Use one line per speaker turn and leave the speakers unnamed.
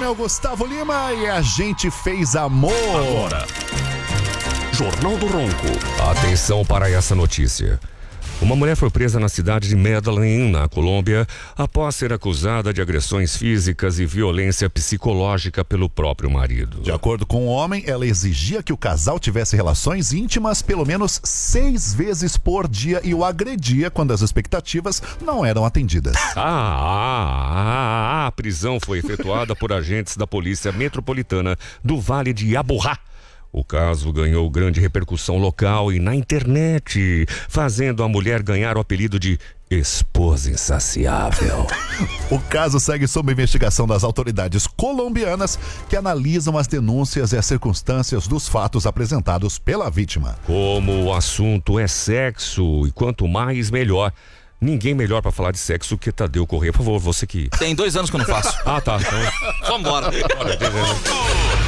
nome é Gustavo Lima e a gente fez amor.
Agora, Jornal do Ronco. Atenção para essa notícia. Uma mulher foi presa na cidade de Medellín, na Colômbia, após ser acusada de agressões físicas e violência psicológica pelo próprio marido.
De acordo com o homem, ela exigia que o casal tivesse relações íntimas pelo menos 6 vezes por dia e o agredia quando as expectativas não eram atendidas.
A prisão foi efetuada por agentes da Polícia Metropolitana do Vale de Aburrá. O caso ganhou grande repercussão local e na internet, fazendo a mulher ganhar o apelido de esposa insaciável.
O caso segue sob investigação das autoridades colombianas que analisam as denúncias e as circunstâncias dos fatos apresentados pela vítima.
Como o assunto é sexo e quanto mais melhor, ninguém melhor pra falar de sexo que Tadeu Corrêa. Por favor, você que...
Tem 2 anos que eu não faço.
Ah, tá. Então...
Vambora.